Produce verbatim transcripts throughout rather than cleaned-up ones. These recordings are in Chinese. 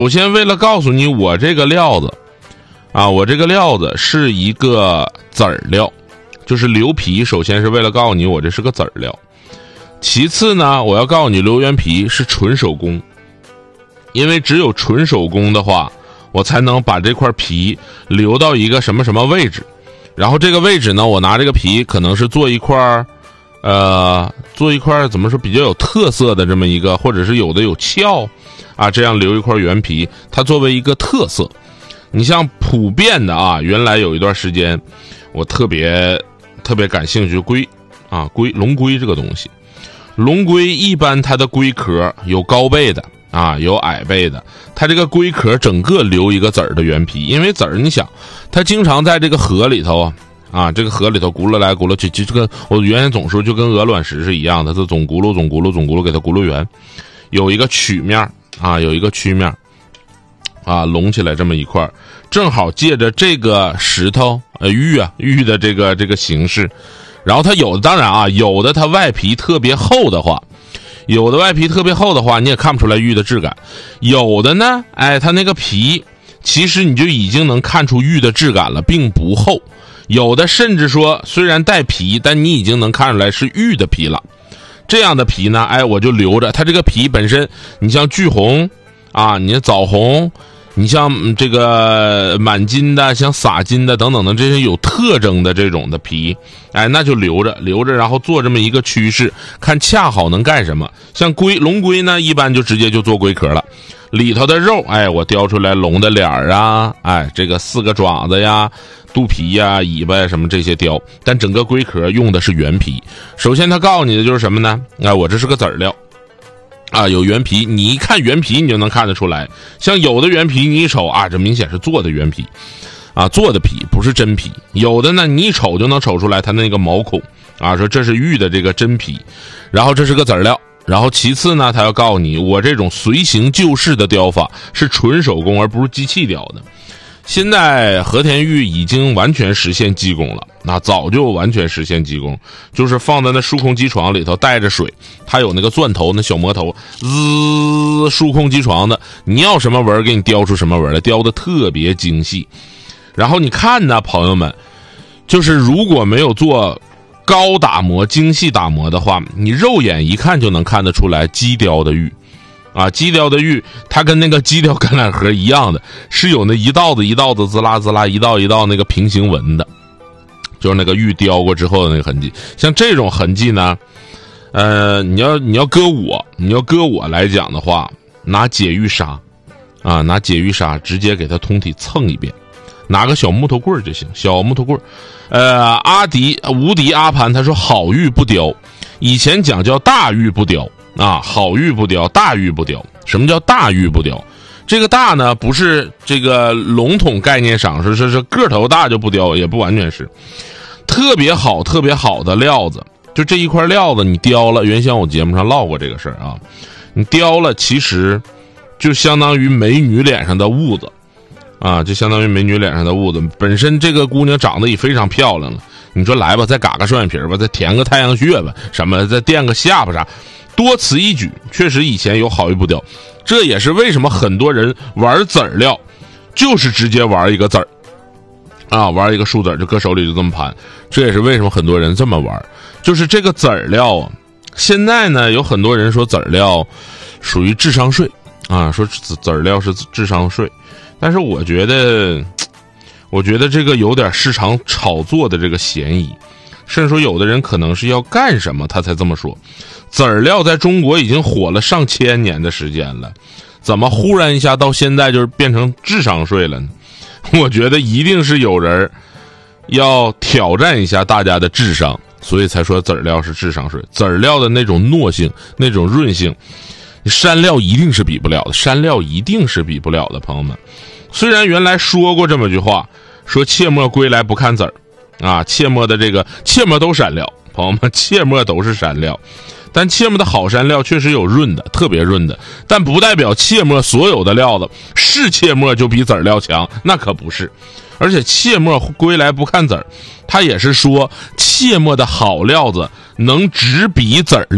首先为了告诉你我这个料子啊，我这个料子是一个籽儿料，就是留皮，首先是为了告诉你我这是个籽儿料。其次呢，我要告诉你留原皮是纯手工，因为只有纯手工的话，我才能把这块皮留到一个什么什么位置，然后这个位置呢，我拿这个皮可能是做一块呃做一块怎么说比较有特色的这么一个，或者是有的有鞘啊，这样留一块原皮，它作为一个特色。你像普遍的啊，原来有一段时间我特别特别感兴趣龟啊龟龙龟这个东西。龙龟一般它的龟壳有高背的啊，有矮背的，它这个龟壳整个留一个籽儿的原皮，因为籽儿你想它经常在这个河里头啊啊这个河里头轱辘来轱辘去，就跟我原先总说就跟鹅卵石是一样的，它总轱辘总轱辘总轱辘给它轱辘圆，有一个曲面啊，有一个曲面啊，隆起来这么一块，正好借着这个石头呃玉啊玉的这个这个形式，然后它有的当然啊，有的它外皮特别厚的话，有的外皮特别厚的话，你也看不出来玉的质感。有的呢，哎，它那个皮其实你就已经能看出玉的质感了，并不厚。有的甚至说虽然带皮，但你已经能看出来是玉的皮了。这样的皮呢，哎，我就留着。它这个皮本身，你像巨红啊，你枣红，你像这个满金的，像洒金的等等的这些有特征的这种的皮，哎，那就留着留着，然后做这么一个趋势，看恰好能干什么。像龟龙龟呢，一般就直接就做龟壳了，里头的肉，哎，我雕出来龙的脸儿啊，哎，这个四个爪子呀、肚皮呀、尾巴呀什么这些雕，但整个龟壳用的是原皮。首先他告诉你的就是什么呢？哎，我这是个籽儿料。啊，有原皮，你一看原皮你就能看得出来。像有的原皮你一瞅啊，这明显是做的原皮啊，做的皮不是真皮。有的呢你一瞅就能瞅出来它那个毛孔啊，说这是玉的这个真皮，然后这是个籽儿料。然后其次呢，他要告诉你我这种随形就事的雕法是纯手工而不是机器雕的。现在和田玉已经完全实现机工了，那早就完全实现机工，就是放在那数控机床里头带着水，它有那个钻头，那小魔头，滋，数控机床的，你要什么纹给你雕出什么纹来，雕的特别精细。然后你看呢，朋友们，就是如果没有做高打磨、精细打磨的话，你肉眼一看就能看得出来机雕的玉。啊，鸡雕的玉，它跟那个鸡雕橄榄核一样的，是有那一道子一道子滋啦滋啦，一道一道那个平行纹的，就是那个玉雕过之后的那个痕迹。像这种痕迹呢，呃，你要你要搁我，你要搁我来讲的话，拿解玉砂，啊，拿解玉砂直接给它通体蹭一遍，拿个小木头棍就行，小木头棍。呃，阿迪无敌阿潘他说好玉不雕，以前讲叫大玉不雕。啊，好玉不雕，大玉不雕。什么叫大玉不雕？这个大呢，不是这个笼统概念上说是是个头大就不雕，也不完全是。特别好、特别好的料子，就这一块料子你雕了，原先我节目上唠过这个事儿啊，你雕了，其实就相当于美女脸上的痦子啊，就相当于美女脸上的痦子。本身这个姑娘长得也非常漂亮了，你说来吧，再嘎个双眼皮吧，再填个太阳穴吧，什么再垫个下巴啥。多此一举，确实以前有好玉不雕，这也是为什么很多人玩籽儿料，就是直接玩一个籽儿，啊，玩一个树籽儿就搁手里就这么盘，这也是为什么很多人这么玩，就是这个籽儿料啊。现在呢，有很多人说籽儿料属于智商税啊，说籽籽儿料是智商税，但是我觉得，我觉得这个有点市场炒作的这个嫌疑。甚至说有的人可能是要干什么他才这么说。籽儿料在中国已经火了上千年的时间了，怎么忽然一下到现在就是变成智商税了呢？我觉得一定是有人要挑战一下大家的智商，所以才说籽儿料是智商税。籽儿料的那种糯性，那种润性，山料一定是比不了的，山料一定是比不了的。朋友们，虽然原来说过这么句话，说切莫归来不看籽儿啊，切莫的这个切莫都山料，朋友们，切莫都是山料，但切莫的好山料确实有润的，特别润的，但不代表切莫所有的料子是切莫就比籽儿料强，那可不是。而且切莫归来不看籽儿，他也是说切莫的好料子能只比籽儿料，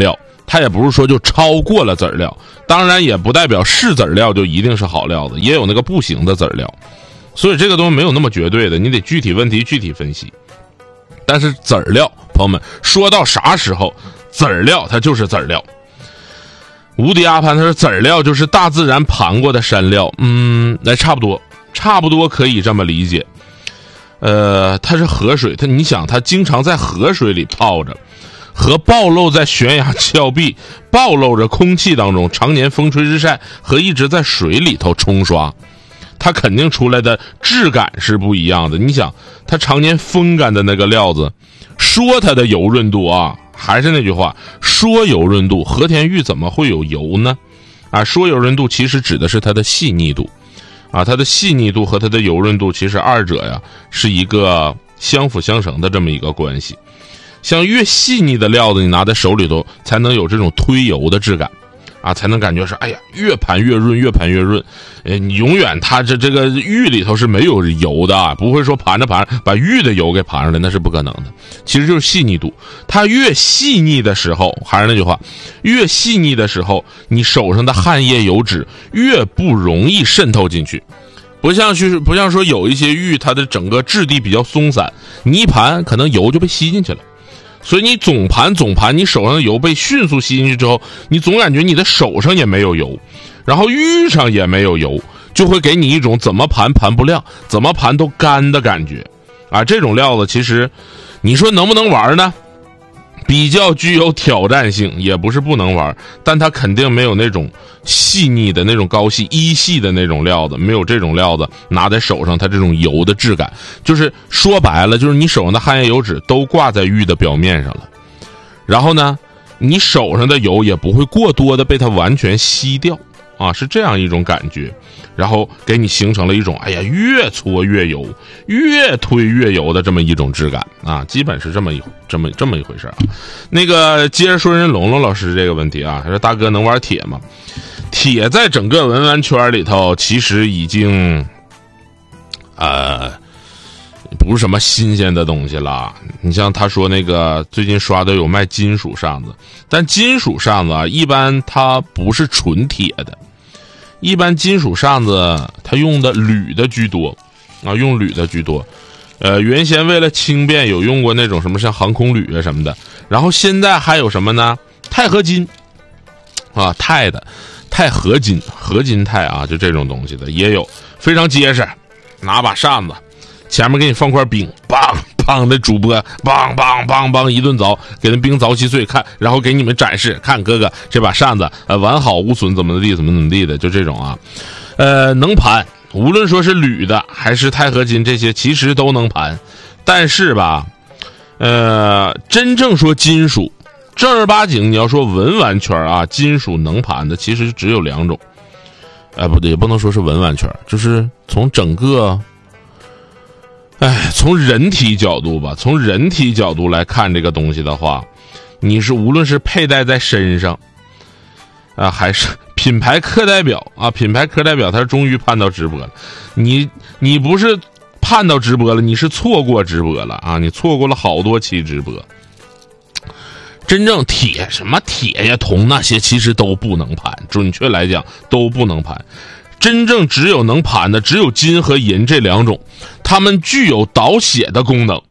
它也不是说就超过了籽儿料，当然也不代表是籽儿料就一定是好料子，也有那个不行的籽儿料，所以这个东西没有那么绝对的，你得具体问题具体分析。但是籽儿料，朋友们，说到啥时候，籽儿料它就是籽儿料。无敌阿潘他说籽儿料就是大自然盘过的山料，嗯，那差不多，差不多可以这么理解。呃，它是河水，它你想，它经常在河水里泡着，和暴露在悬崖峭壁、暴露着空气当中，常年风吹日晒，和一直在水里头冲刷，它肯定出来的质感是不一样的。你想，它常年风干的那个料子，说它的油润度啊，还是那句话，说油润度，和田玉怎么会有油呢？啊，说油润度其实指的是它的细腻度。啊，它的细腻度和它的油润度，其实二者呀是一个相辅相成的这么一个关系。像越细腻的料子，你拿在手里头，才能有这种推油的质感，啊，才能感觉是，哎呀，越盘越润，越盘越润。呃，你永远它这这个玉里头是没有油的啊，不会说盘着盘着把玉的油给盘上来，那是不可能的。其实就是细腻度，它越细腻的时候，还是那句话，越细腻的时候，你手上的汗液油脂越不容易渗透进去。不像是不像说有一些玉，它的整个质地比较松散，你一盘可能油就被吸进去了。所以你总盘总盘，你手上的油被迅速吸进去之后，你总感觉你的手上也没有油，然后玉上也没有油，就会给你一种怎么盘盘不亮，怎么盘都干的感觉啊。这种料子其实你说能不能玩呢？比较具有挑战性，也不是不能玩，但它肯定没有那种细腻的那种高细一细的那种料子，没有这种料子拿在手上它这种油的质感，就是说白了，就是你手上的汗液油脂都挂在玉的表面上了，然后呢你手上的油也不会过多的被它完全吸掉啊，是这样一种感觉，然后给你形成了一种哎呀越搓越油，越推越油的这么一种质感啊，基本是这么一这么这么一回事啊。那个接着说人龙龙老师这个问题啊，他说大哥能玩铁吗？铁在整个文玩圈里头其实已经呃不是什么新鲜的东西了。你像他说那个最近刷的有卖金属扇子，但金属扇子啊一般它不是纯铁的，一般金属扇子它用的铝的居多啊，用铝的居多。呃，原先为了轻便有用过那种什么像航空铝啊什么的，然后现在还有什么呢？钛合金啊，钛的钛合金合金钛啊，就这种东西的也有，非常结实。拿把扇子，前面给你放块冰，梆梆的主播梆梆梆梆一顿凿，给那冰凿稀碎看，然后给你们展示，看哥哥这把扇子呃完好无损，怎么地怎么怎么地的，就这种啊。呃，能盘，无论说是铝的还是钛合金，这些其实都能盘，但是吧，呃，真正说金属，正儿八经你要说文玩圈啊，金属能盘的其实只有两种。哎，不对，也不能说是文玩圈，就是从整个，哎，从人体角度吧，从人体角度来看这个东西的话，你是无论是佩戴在身上，啊，还是品牌课代表啊，品牌课代表，他终于盼到直播了。你你不是盼到直播了，你是错过直播了啊！你错过了好多期直播。真正铁什么铁呀铜那些其实都不能盘，准确来讲都不能盘。真正只有能盘的只有金和银这两种，它们具有导血的功能。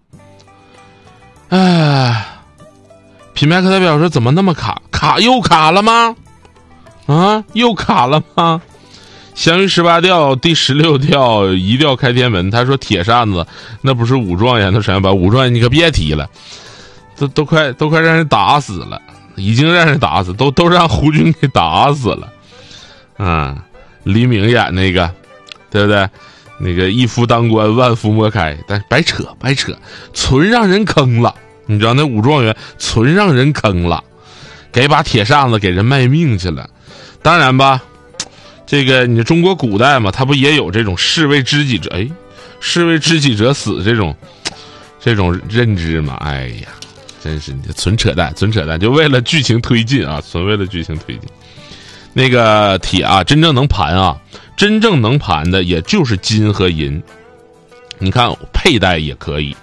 哎，品牌课代表说怎么那么卡？卡又卡了吗？啊，又卡了吗？祥云十八调第十六调一调开天门，他说铁扇子那不是武状元的闪耀吧？武状元你可别提了。都都快都快让人打死了，已经让人打死，都都让胡军给打死了。啊，黎明演那个，对不对？那个一夫当关，万夫莫开，但白扯白扯，纯让人坑了。你知道那武状元纯让人坑了，给把铁扇子给人卖命去了。当然吧，这个你中国古代嘛，他不也有这种士为知己者哎，士为知己者死这种这种认知嘛？哎呀。真是你纯扯淡，纯扯淡，就为了剧情推进啊，纯为了剧情推进。那个铁啊，真正能盘啊，真正能盘的也就是金和银。你看佩戴也可以，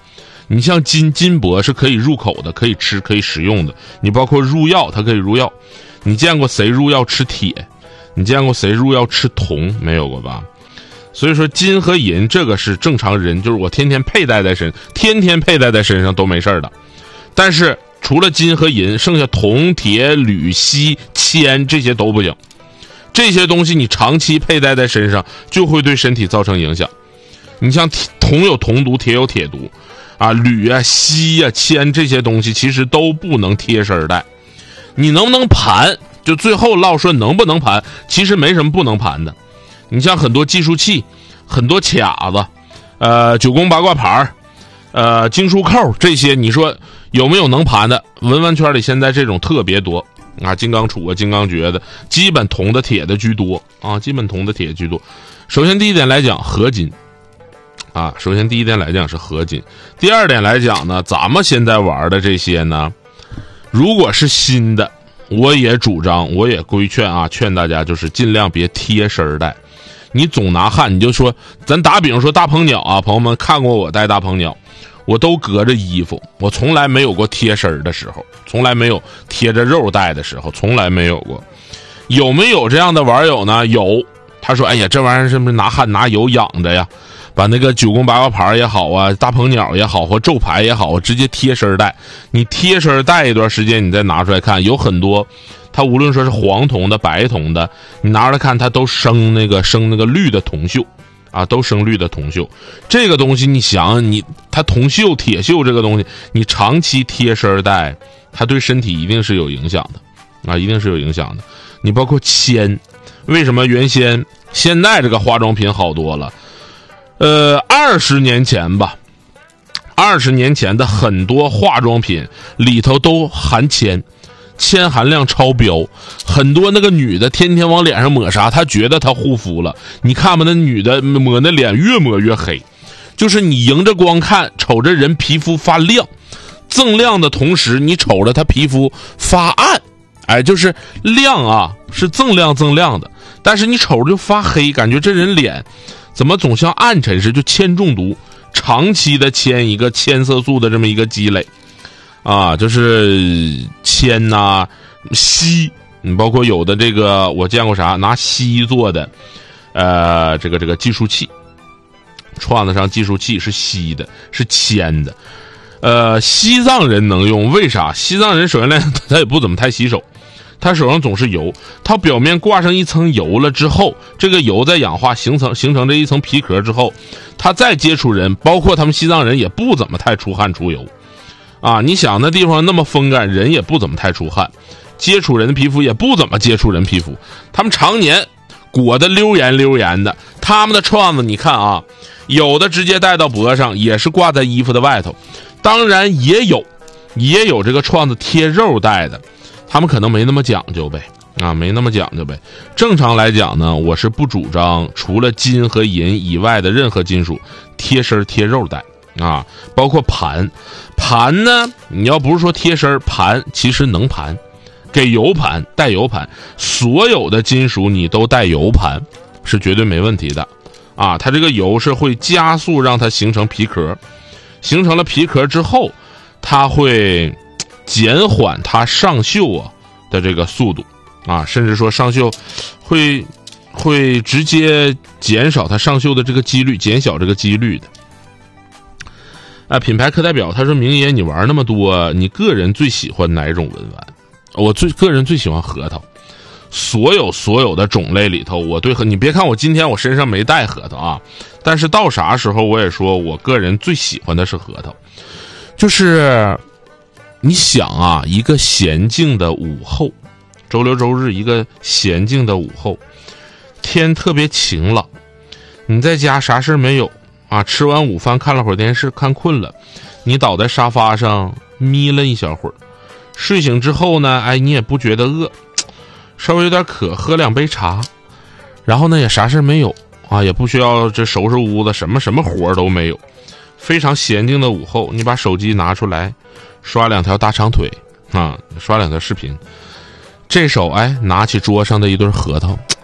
你像金金箔是可以入口的，可以吃，可以食用的。你包括入药，它可以入药。你见过谁入药吃铁？你见过谁入药吃铜？没有过吧？所以说金和银这个是正常人，就是我天天佩戴在身，天天佩戴在身上都没事的。但是除了金和银，剩下铜、铁、铝、锡、铅这些都不行。这些东西你长期佩戴在身上，就会对身体造成影响。你像铜有铜毒，铁有铁毒，啊，铝啊、锡啊、铅这些东西其实都不能贴身戴。你能不能盘？就最后唠说能不能盘，其实没什么不能盘的。你像很多计数器、很多卡子、呃九宫八卦牌、呃经书扣这些，你说有没有能盘的？文玩圈里现在这种特别多啊，金刚杵啊、金刚诀的，基本铜的、铁的居多啊，基本铜的、铁居多。首先第一点来讲，合金。啊，首先第一点来讲是合金，第二点来讲呢，咱们现在玩的这些呢，如果是新的，我也主张，我也规劝啊，劝大家就是尽量别贴身戴。你总拿汗，你就说，咱打比方说大鹏鸟啊，朋友们看过我戴大鹏鸟，我都隔着衣服，我从来没有过贴身的时候，从来没有贴着肉戴的时候，从来没有过。有没有这样的玩友呢？有，他说，哎呀，这玩意儿是不是拿汗拿油养着呀？把那个九宫八卦牌也好啊，大鹏鸟也好，或咒牌也好，直接贴身戴。你贴身戴一段时间，你再拿出来看，有很多，它无论说是黄铜的、白铜的，你拿出来看，它都生那个生那个绿的铜锈，啊，都生绿的铜锈。这个东西，你想，你它铜锈、铁锈这个东西，你长期贴身戴，它对身体一定是有影响的，啊，一定是有影响的。你包括铅，为什么原先现在这个化妆品好多了？呃，二十年前吧，二十年前的很多化妆品里头都含铅，铅含量超标。很多那个女的天天往脸上抹啥，她觉得她护肤了。你看吧，那女的抹那脸越抹越黑，就是你迎着光看，瞅着人皮肤发亮，锃亮的同时，你瞅着她皮肤发暗，哎，就是亮啊，是锃亮锃亮的，但是你瞅着就发黑，感觉这人脸怎么总像暗沉似的，就铅中毒，长期的铅一个铅色素的这么一个积累，啊，就是铅呐、啊、锡，你包括有的这个我见过啥拿锡做的，呃，这个这个计数器，串子上计数器是锡的，是铅的，呃，西藏人能用，为啥？西藏人首先来他也不怎么太洗手。他手上总是油，他表面挂上一层油了之后，这个油在氧化形成形成这一层皮壳之后，他再接触人，包括他们西藏人也不怎么太出汗出油，啊，你想那地方那么风干，人也不怎么太出汗，接触人的皮肤也不怎么接触人皮肤，他们常年裹得溜严溜严的，他们的串子你看啊，有的直接戴到脖上，也是挂在衣服的外头，当然也有也有这个串子贴肉戴的。他们可能没那么讲究呗，啊，没那么讲究呗。正常来讲呢，我是不主张除了金和银以外的任何金属贴身贴肉戴啊，包括盘。盘呢，你要不是说贴身盘，其实能盘，给油盘带油盘，所有的金属你都带油盘是绝对没问题的啊。它这个油是会加速让它形成皮壳，形成了皮壳之后，它会减缓它上锈啊的这个速度啊，甚至说上锈会会直接减少它上锈的这个几率，减小这个几率的。啊，品牌课代表他说：“明爷，你玩那么多，你个人最喜欢哪种文玩？”我最个人最喜欢核桃，所有所有的种类里头，我对核，你别看我今天我身上没带核桃啊，但是到啥时候我也说我个人最喜欢的是核桃，就是。你想啊，一个闲静的午后，周六周日一个闲静的午后，天特别晴朗，你在家啥事没有啊？吃完午饭看了会儿电视，看困了，你倒在沙发上眯了一小会儿，睡醒之后呢，哎，你也不觉得饿，稍微有点渴，喝两杯茶，然后呢也啥事没有啊，也不需要这收拾屋子，什么什么活都没有，非常闲静的午后，你把手机拿出来。刷两条大长腿啊，刷两条视频，这手哎拿起桌上的一对核桃，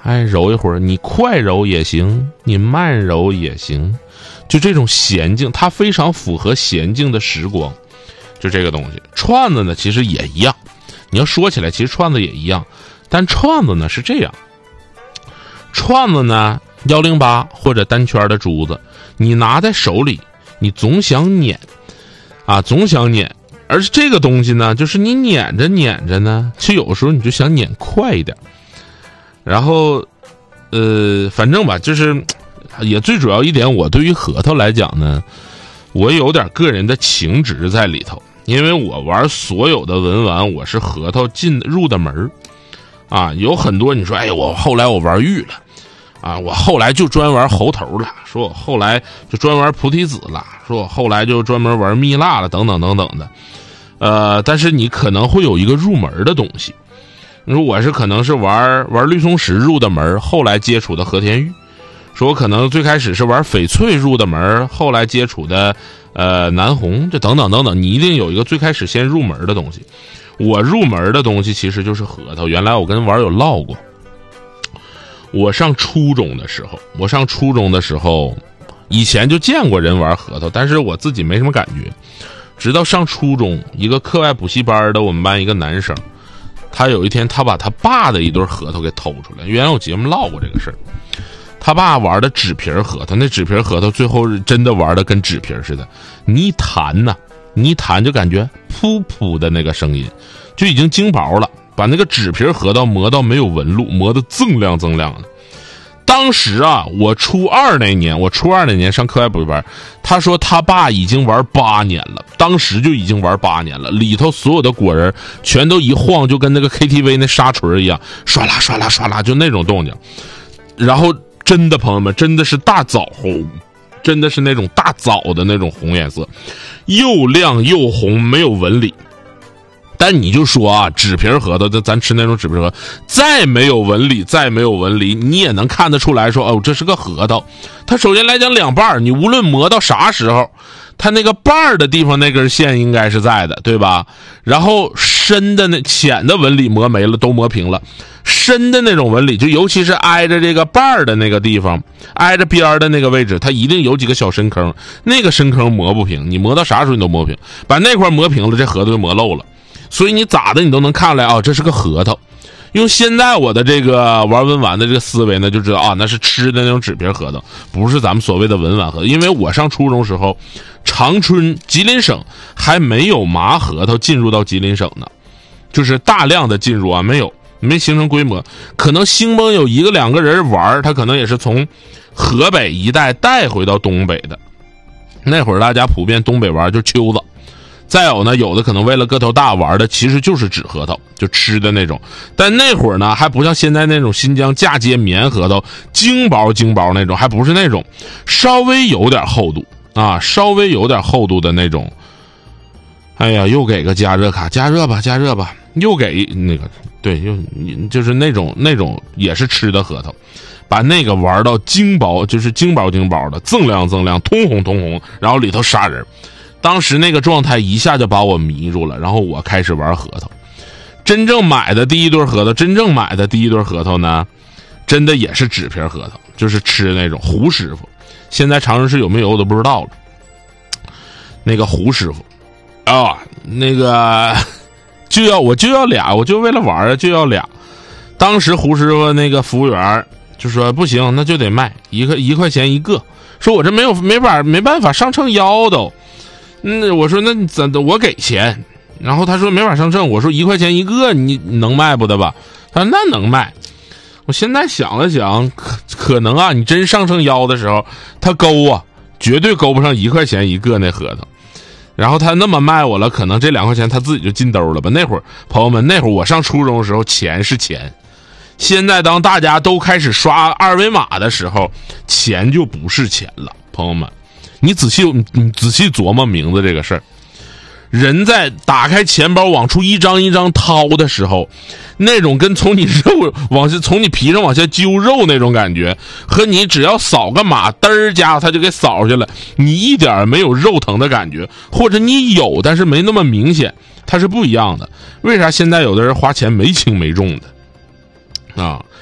哎，揉一会儿，你快揉也行，你慢揉也行，就这种娴静，它非常符合娴静的时光，就这个东西。串子呢，其实也一样，你要说起来，其实串子也一样，但串子呢是这样，串子呢幺零八或者单圈的珠子，你拿在手里，你总想捻，啊，总想捻。而这个东西呢，就是你捻着捻着呢，其实有时候你就想捻快一点。然后，呃，反正吧，就是也最主要一点，我对于核桃来讲呢，我有点个人的情执在里头，因为我玩所有的文玩，我是核桃进入的门啊。有很多你说，哎，我后来我玩玉了。啊，我后来就专玩猴头了，说我后来就专玩菩提子了，说我后来就专门玩蜜蜡了，等等等等的。呃，但是你可能会有一个入门的东西。说我是可能是玩玩绿松石入的门，后来接触的和田玉。说我可能最开始是玩翡翠入的门，后来接触的呃南红，这等等等等。你一定有一个最开始先入门的东西。我入门的东西其实就是核桃。原来我跟网友唠过。我上初中的时候，我上初中的时候，以前就见过人玩核桃，但是我自己没什么感觉。直到上初中，一个课外补习班的我们班一个男生，他有一天他把他爸的一对核桃给偷出来。原来我节目唠过这个事儿，他爸玩的纸皮核桃，那纸皮核桃最后真的玩的跟纸皮似的，你一弹呢，你一弹就感觉噗噗的那个声音，就已经精薄了。把那个纸皮核桃磨到没有纹路，磨得锃亮锃亮的。当时啊，我初二那年，我初二那年上课外补习班，他说他爸已经玩八年了，当时就已经玩八年了，里头所有的果仁全都一晃，就跟那个 K T V 那沙锤一样，唰啦唰啦唰啦，就那种动静。然后真的朋友们，真的是大枣红，真的是那种大枣的那种红颜色，又亮又红，没有纹理。但你就说啊，纸皮核桃，咱吃那种纸皮核桃，再没有纹理，再没有纹理，你也能看得出来说，哦，这是个核桃。它首先来讲两半，你无论磨到啥时候，它那个瓣的地方那根线应该是在的，对吧？然后深的那浅的纹理磨没了，都磨平了。深的那种纹理，就尤其是挨着这个瓣的那个地方，挨着边的那个位置，它一定有几个小深坑，那个深坑磨不平，你磨到啥时候你都磨不平，把那块磨平了，这核桃就磨漏了。所以你咋的你都能看出来啊、哦，这是个核桃。用现在我的这个玩文玩的这个思维呢，就知道啊，那是吃的那种纸皮核桃，不是咱们所谓的文玩核桃。因为我上初中时候，长春吉林省还没有麻核桃进入到吉林省呢，就是大量的进入啊，没有没形成规模。可能兴邦有一个两个人玩，他可能也是从河北一带带回到东北的。那会儿大家普遍东北玩就秋子。再有呢，有的可能为了个头大玩的其实就是纸核桃，就吃的那种。但那会儿呢，还不像现在那种新疆嫁接棉核桃，精薄精薄那种，还不是那种稍微有点厚度啊，稍微有点厚度的那种。哎呀，又给个加热卡，加热吧，加热吧，又给那个，对，又就是那种那种也是吃的核桃，把那个玩到精薄，就是精薄精薄的，锃亮锃亮，通红通红，然后里头杀人。当时那个状态一下就把我迷住了，然后我开始玩核桃。真正买的第一对核桃，真正买的第一对核桃呢，真的也是纸皮核桃，就是吃那种胡师傅。现在长春市有没有我都不知道了。那个胡师傅啊，那个就要我就要俩，我就为了玩啊就要俩。当时胡师傅那个服务员就说不行，那就得卖一个一块钱一个，说我这没有没法没办法上秤腰都。嗯，我说那怎我给钱，然后他说没法上秤，我说一块钱一个，你能卖不的吧？他说那能卖。我现在想了想，可可能啊，你真上秤腰的时候，他勾啊，绝对勾不上一块钱一个那核桃。然后他那么卖我了，可能这两块钱他自己就进兜了吧？那会儿朋友们，那会儿我上初中的时候，钱是钱。现在当大家都开始刷二维码的时候，钱就不是钱了，朋友们。你仔细你仔细琢磨名字这个事儿，人在打开钱包往出一张一张掏的时候，那种跟从你肉往下从你皮上往下揪肉那种感觉，和你只要扫个码嘚儿家他就给扫出去了，你一点没有肉疼的感觉，或者你有但是没那么明显，它是不一样的。为啥现在有的人花钱没轻没重的啊？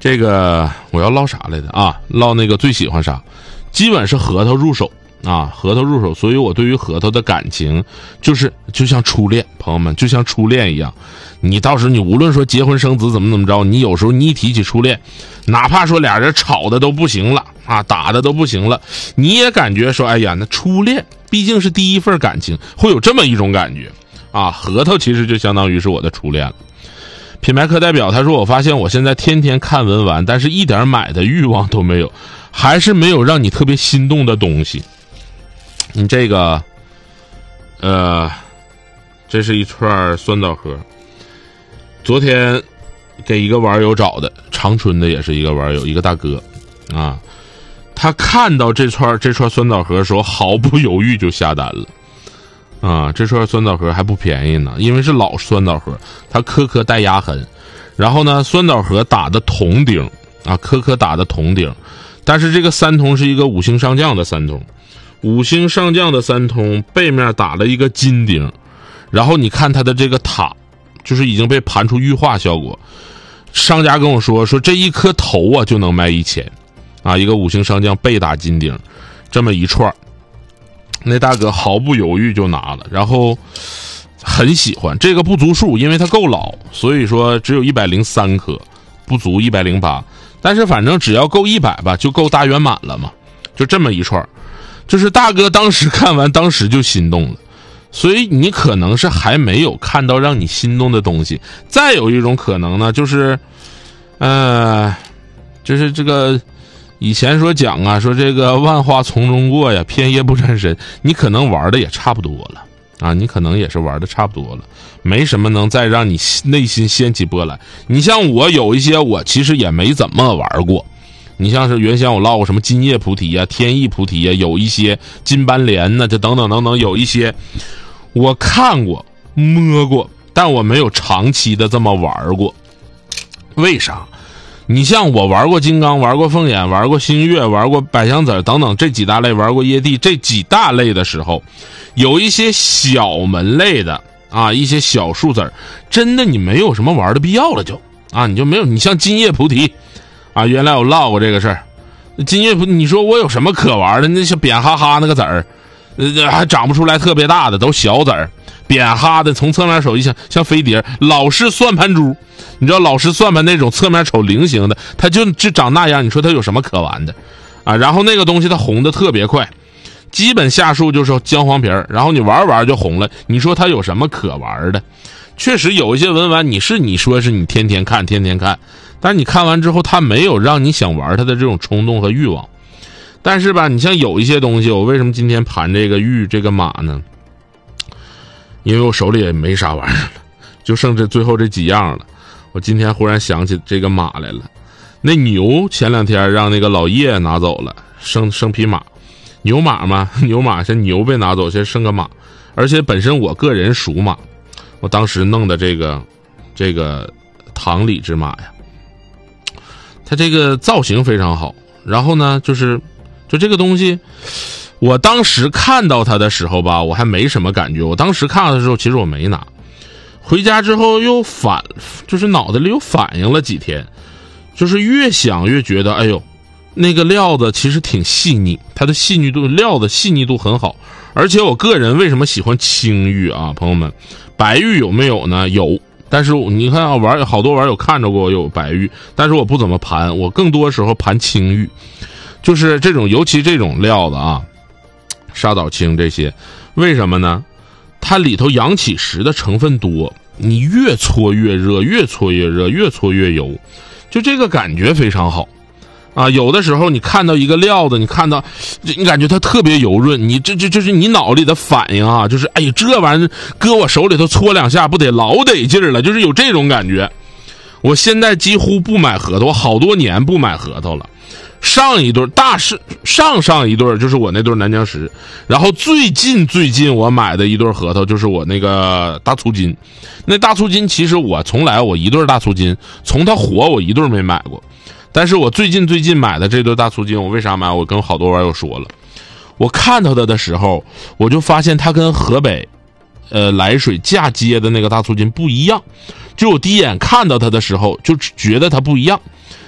这个我要唠啥来的啊？唠那个最喜欢啥？基本是核桃入手啊，核桃入手，所以我对于核桃的感情就是就像初恋，朋友们，就像初恋一样。你到时候你无论说结婚生子怎么怎么着，你有时候你一提起初恋，哪怕说俩人吵的都不行了啊，打的都不行了，你也感觉说，哎呀，那初恋毕竟是第一份感情，会有这么一种感觉啊。核桃其实就相当于是我的初恋了。品牌课代表他说，我发现我现在天天看文玩，但是一点买的欲望都没有，还是没有让你特别心动的东西。你这个呃这是一串酸枣核，昨天给一个网友找的，长春的也是一个网友，一个大哥啊，他看到这串这串酸枣核的时候毫不犹豫就下单了啊。这串酸枣核还不便宜呢，因为是老酸枣核，它颗颗带压痕，然后呢酸枣核打的铜钉啊，颗颗打的铜钉，但是这个三通是一个五星上将的三通，五星上将的三通背面打了一个金钉，然后你看它的这个塔就是已经被盘出玉化效果。商家跟我说说这一颗头啊就能卖一千啊，一个五星上将背打金钉这么一串，那大哥毫不犹豫就拿了，然后很喜欢。这个不足数，因为它够老，所以说只有一百零三颗，不足一百零八，但是反正只要够一百吧就够大圆满了嘛，就这么一串。就是大哥当时看完当时就心动了，所以你可能是还没有看到让你心动的东西。再有一种可能呢，就是呃就是这个以前说讲啊，说这个万花丛中过呀，片叶不沾身，你可能玩的也差不多了啊，你可能也是玩的差不多了，没什么能再让你内心掀起波澜。你像我有一些我其实也没怎么玩过，你像是原先我唠过什么金叶菩提啊、天意菩提啊，有一些金斑莲呢，这等等等等，有一些我看过摸过，但我没有长期的这么玩过。为啥？你像我玩过金刚，玩过凤眼，玩过星月，玩过百香籽等等这几大类，玩过耶帝这几大类的时候，有一些小门类的啊，一些小树籽真的你没有什么玩的必要了，就啊你就没有。你像金叶菩提啊，原来我唠过这个事儿，金叶菩提你说我有什么可玩的？那些扁哈哈那个籽儿呃还长不出来特别大的，都小籽儿扁哈的，从侧面手一像像飞碟，老式算盘珠，你知道老式算盘那种侧面瞅菱形的，它就就长那样，你说它有什么可玩的啊？然后那个东西它红的特别快，基本下树就是姜黄皮儿，然后你玩玩就红了，你说它有什么可玩的？确实有一些文玩，你是你说是你天天看天天看，但是你看完之后它没有让你想玩它的这种冲动和欲望。但是吧，你像有一些东西，我为什么今天盘这个玉这个马呢？因为我手里也没啥玩意儿了，就剩这最后这几样了。我今天忽然想起这个马来了，那牛前两天让那个老叶拿走了，生生匹马，牛马嘛，牛马现在牛被拿走，现在剩个马，而且本身我个人属马，我当时弄的这个这个唐里之马呀，它这个造型非常好，然后呢就是就这个东西，我当时看到它的时候吧，我还没什么感觉。我当时看到的时候，其实我没拿。回家之后又反，就是脑袋里又反应了几天，就是越想越觉得，哎呦，那个料子其实挺细腻，它的细腻度，料子细腻度很好。而且我个人为什么喜欢青玉啊，朋友们，白玉有没有呢？有。但是你看啊，玩好多玩友看着过我有白玉，但是我不怎么盘，我更多时候盘青玉。就是这种，尤其这种料子啊，沙枣青这些，为什么呢？它里头阳起石的成分多，你越搓越热，越搓越热，越搓越油，就这个感觉非常好啊。有的时候你看到一个料子，你看到你感觉它特别油润，你这这就是你脑里的反应啊，就是哎呀，这玩意儿搁我手里头搓两下不得老得劲儿了，就是有这种感觉。我现在几乎不买核桃，我好多年不买核桃了。上一对大是上上一对就是我那对南疆石，然后最近最近我买的一对核桃就是我那个大粗金。那大粗金其实我从来我一对大粗金从它火我一对没买过，但是我最近最近买的这对大粗金，我为啥买？我跟好多网友说了，我看到它的时候，我就发现它跟河北呃涞水嫁接的那个大粗金不一样，就我第一眼看到它的时候就觉得它不一样。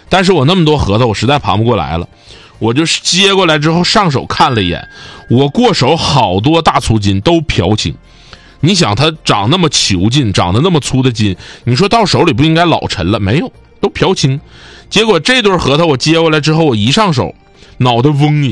但是我那么多核桃，我实在盘不过来了，我就接过来之后上手看了一眼，我过手好多大粗筋都飘青。你想它长那么球劲，长得那么粗的筋，你说到手里不应该老沉了？没有，都飘青。结果这对核桃我接过来之后，我一上手，脑袋嗡一